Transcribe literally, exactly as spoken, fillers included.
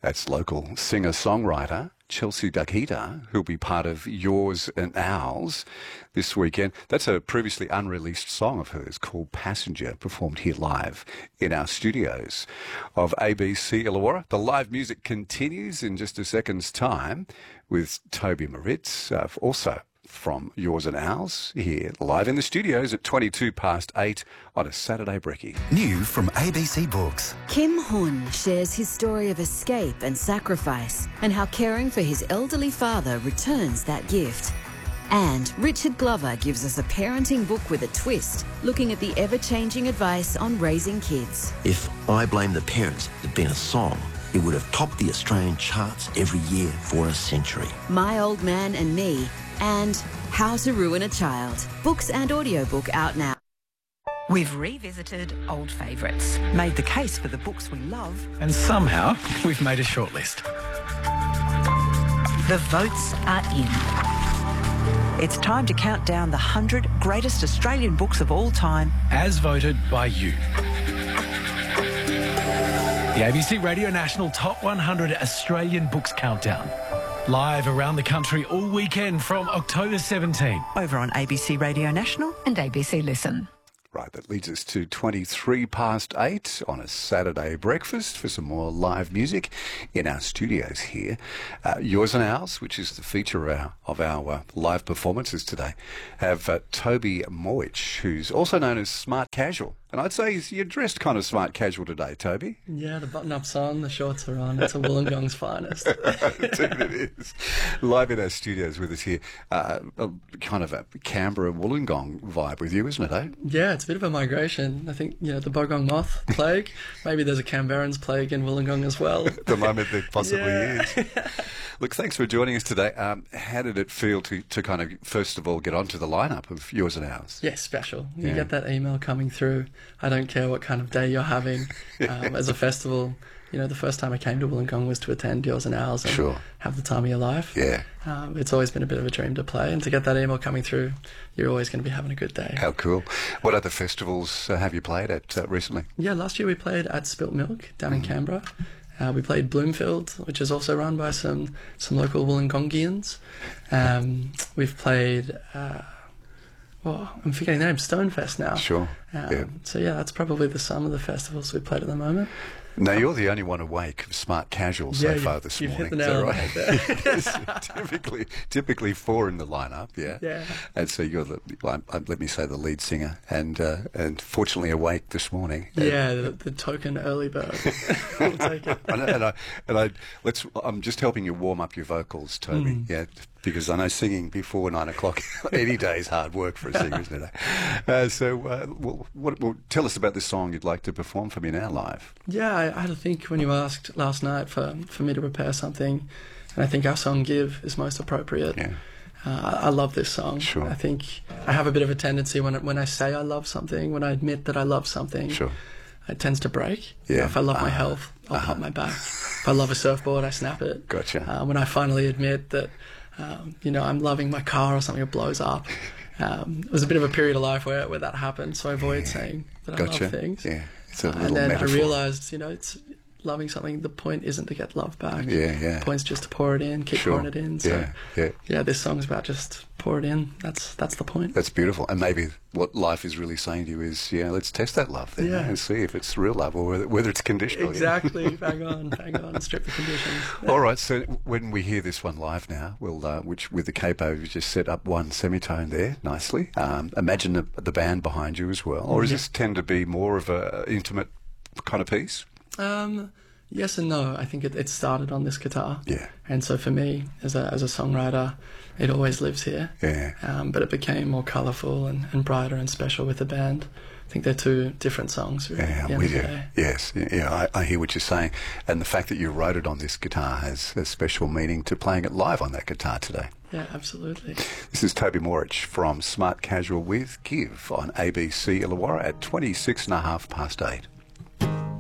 That's local singer-songwriter Chelsea Dakita, who'll be part of Yours and Ours this weekend. That's a previously unreleased song of hers called Passenger, performed here live in our studios of A B C Illawarra. The live music continues in just a second's time with Toby Moritz, uh, also from Yours and Ours, here live in the studios at twenty-two past eight on a Saturday brekkie. New from A B C Books. Kim Hun shares his story of escape and sacrifice and how caring for his elderly father returns that gift. And Richard Glover gives us a parenting book with a twist, looking at the ever-changing advice on raising kids. If I Blame the Parents had been a song, it would have topped the Australian charts every year for a century. My Old Man and Me, and How to Ruin a Child. Books and audiobook out now. We've revisited old favourites, made the case for the books we love, and somehow we've made a shortlist. The votes are in. It's time to count down the one hundred greatest Australian books of all time, as voted by you. The A B C Radio National Top one hundred Australian Books Countdown. Live around the country all weekend from October seventeenth. Over on A B C Radio National and A B C Listen. Right, that leads us to twenty-three past eight on a Saturday breakfast for some more live music in our studios here. Uh, Yours and Ours, which is the feature of our, of our uh, live performances today, have uh, Toby Moritz, who's also known as Smart Casual. And I'd say you're dressed kind of smart casual today, Toby. Yeah, the button-up's on, the shorts are on. It's a Wollongong's finest. Indeed it is. Live in our studios with us here, uh, a, kind of a Canberra Wollongong vibe with you, isn't it, eh? Yeah, it's a bit of a migration. I think, you know, the Bogong Moth plague. Maybe there's a Canberrans plague in Wollongong as well. At the moment there possibly Yeah. is. Look, thanks for joining us today. Um, how did it feel to, to kind of, first of all, get onto the lineup of Yours and Ours? Yeah, special. You Yeah. get that email coming through. I don't care what kind of day you're having. Um, as a festival, you know, the first time I came to Wollongong was to attend Yours and Ours and Sure. have the time of your life. Yeah. Um, it's always been a bit of a dream to play, and to get that email coming through, you're always going to be having a good day. How cool. What other festivals uh, have you played at uh, recently? Yeah, last year we played at Spilt Milk down in Canberra. Uh, we played Bloomfield, which is also run by some, some local Wollongongians. Um, we've played, uh, well, I'm forgetting the name, Stonefest now. Sure. Um, Yeah. So yeah, that's probably the sum of the festivals we've played at the moment. No, you're the only one awake of Smart Casual so Yeah, far you- this you've morning. hit the Is that nail on right? the head Yes, typically, typically four in the lineup, yeah. Yeah. And so you're the, well, uh, let me say, the lead singer, and uh, and fortunately awake this morning. Yeah, the, the token early bird. We'll take it. And, and I, and I, let's. I'm just helping you warm up your vocals, Toby. Mm. Yeah, because I know singing before nine o'clock any day is hard work for a singer, isn't it? Uh, so, uh, well, what, well, tell us about this song you'd like to perform for me now, live. Yeah, I, I had to think when you asked last night for, for me to prepare something, and I think our song "Give" is most appropriate. Yeah. Uh, I I love this song. Sure. I think I have a bit of a tendency when I, when I say I love something, when I admit that I love something, Sure. it tends to break. Yeah. You know, if I love my Uh-huh. health, I'll Uh-huh. pop my back. If I love a surfboard, I snap it. Gotcha. Uh, when I finally admit that, um, you know, I'm loving my car or something, it blows up. Um, it was a bit of a period of life where, where that happened, so I avoid Yeah. saying that I Gotcha. love things. Yeah. It's a Uh, little and then metaphor. I realised, you know, it's loving something. The point isn't to get love back. Yeah, yeah. The point's just to pour it in, keep Sure. pouring it in. So, Yeah, yeah. yeah, this song's about just pour it in. That's that's the point. That's beautiful. And maybe what life is really saying to you is, yeah, let's test that love then, Yeah. and see if it's real love or whether, whether it's conditional. Exactly. Bang on, bang on. Strip the conditions. Yeah. All right, so when we hear this one live now, we'll, uh, which with the capo, you just set up one semitone there nicely. Um, imagine the, the band behind you as well. Or does Yeah. this tend to be more of a intimate kind of piece? Um, yes and no. I think it, it started on this guitar. Yeah. And so for me, as a as a songwriter, it always lives here. Yeah. Um, but it became more colourful and, and brighter and special with the band. I think they're two different songs, really. Yeah, at the I'm end with of you. the day. Yes, yeah, yeah, I, I hear what you're saying. And the fact that you wrote it on this guitar has a special meaning to playing it live on that guitar today. Yeah, absolutely. This is Toby Moritz from Smart Casual with Give on A B C Illawarra at twenty-six and a half past eight.